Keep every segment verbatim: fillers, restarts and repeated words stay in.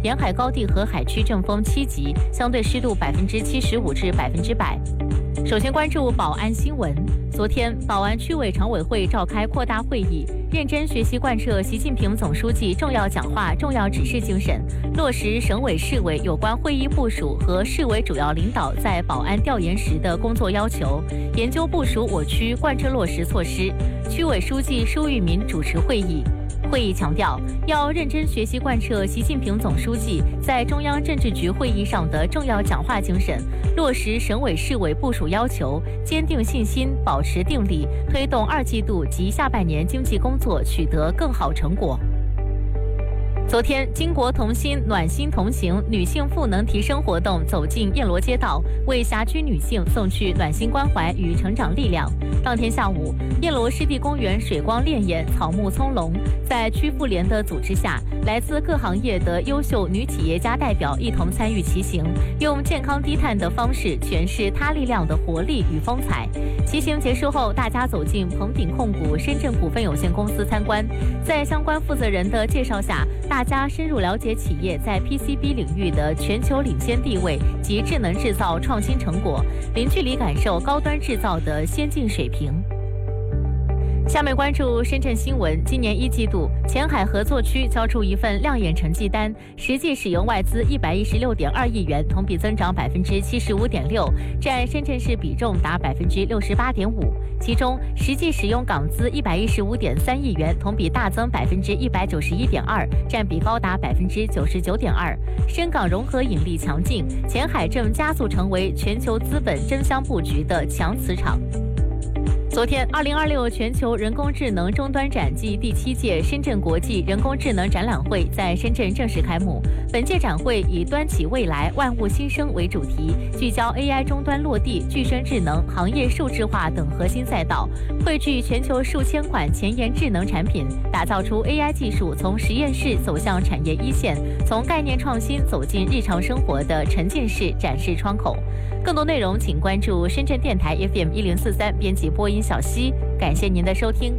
沿海高地和海区阵风七级，相对湿度百分之七十五至百分之百。首先关注保安新闻。昨天，保安区委常委会召开扩大会议，认真学习贯彻习近平总书记重要讲话、重要指示精神，落实省委市委有关会议部署和市委主要领导在保安调研时的工作要求，研究部署我区贯彻落实措施。区委书记舒玉民主持会议。会议强调，要认真学习贯彻习近平总书记在中央政治局会议上的重要讲话精神，落实省委市委部署要求，坚定信心，保持定力，推动二季度及下半年经济工作取得更好成果。昨天，巾帼同心、暖心同行女性赋能提升活动走进燕罗街道，为辖区女性送去暖心关怀与成长力量。当天下午，燕罗湿地公园水光潋滟，草木葱茏，在区妇联的组织下，来自各行业的优秀女企业家代表一同参与骑行，用健康低碳的方式诠释她力量的活力与风采。骑行结束后，大家走进鹏鼎控股深圳股份有限公司参观，在相关负责人的介绍下，大家深入了解企业在 P C B 领域的全球领先地位及智能制造创新成果，零距离感受高端制造的先进水平。下面关注深圳新闻。今年一季度，前海合作区交出一份亮眼成绩单，实际使用外资一百一十六点二亿元，同比增长百分之七十五点六，占深圳市比重达百分之六十八点五。其中，实际使用港资一百一十五点三亿元，同比大增百分之一百九十一点二，占比高达百分之九十九点二。深港融合引力强劲，前海正加速成为全球资本争相布局的强磁场。昨天，二零二六全球人工智能终端展暨第七届深圳国际人工智能展览会在深圳正式开幕。本届展会以端起未来，万物新生为主题，聚焦 A I 终端落地、具身智能、行业数字化等核心赛道，汇聚全球数千款前沿智能产品，打造出 A I 技术从实验室走向产业一线，从概念创新走进日常生活的沉浸式展示窗口。更多内容请关注深圳电台 F M 一零四三，编辑播音小溪。感谢您的收听。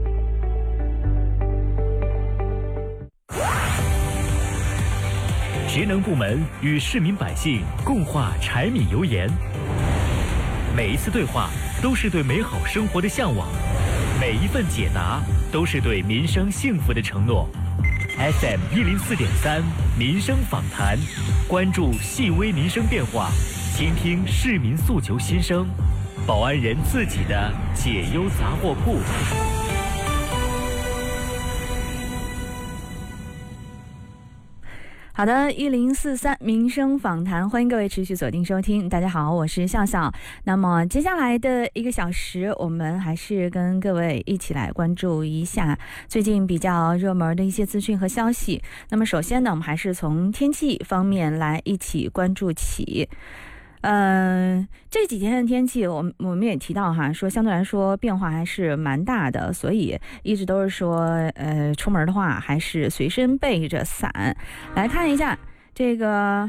职能部门与市民百姓共话柴米油盐，每一次对话都是对美好生活的向往，每一份解答都是对民生幸福的承诺。F M 一零四点三民生访谈，关注细微民生变化，倾听市民诉求心声，保安人自己的解忧杂货铺。 好的，一零四三民生访谈，欢迎各位持续锁定收听。大家好，我是笑笑。那么接下来的一个小时，我们还是跟各位一起来关注一下最近比较热门的一些资讯和消息。那么首先呢，我们还是从天气方面来一起关注起。嗯、呃，这几天的天气，我们我们也提到哈，说相对来说变化还是蛮大的，所以一直都是说，呃，出门的话还是随身备着伞。来看一下这个。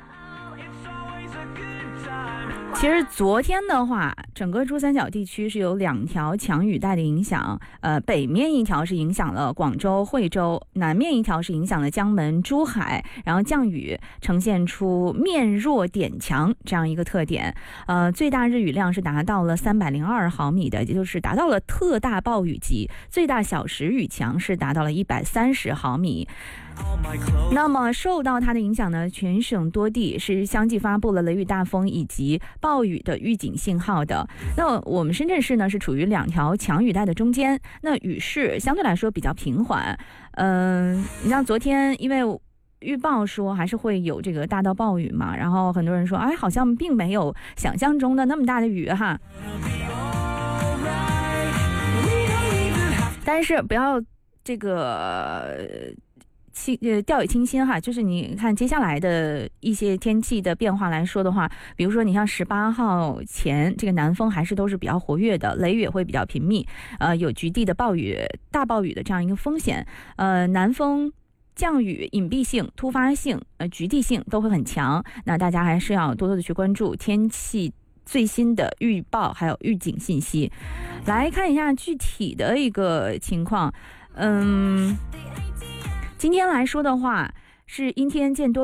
其实昨天的话，整个珠三角地区是有两条强雨带的影响，呃，北面一条是影响了广州、惠州，南面一条是影响了江门、珠海，然后降雨呈现出面弱点强这样一个特点，呃，最大日雨量是达到了三百零二毫米的，也就是达到了特大暴雨级，最大小时雨强是达到了一百三十毫米。那么受到它的影响呢，全省多地是相继发布了雷雨大风以及暴雨的预警信号的。那我们深圳市呢是处于两条强雨带的中间，那雨势相对来说比较平缓。嗯、呃，你像昨天因为预报说还是会有这个大到暴雨嘛，然后很多人说，哎，好像并没有想象中的那么大的雨哈。但是不要这个清呃掉以轻心哈，就是你看接下来的一些天气的变化来说的话，比如说你像十八号前这个南风还是都是比较活跃的，雷雨也会比较频密，呃有局地的暴雨、大暴雨的这样一个风险，呃南风。降雨隐蔽性、突发性、呃局地性都会很强，那大家还是要多多的去关注天气最新的预报还有预警信息。来看一下具体的一个情况，嗯，今天来说的话是阴天见多。